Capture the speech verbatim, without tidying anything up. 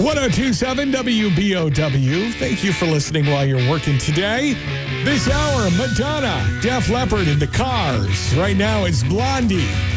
ten twenty-seven W B O W. Thank you for listening while you're working today. This hour, Madonna, Def Leppard, and the Cars. Right now, it's Blondie.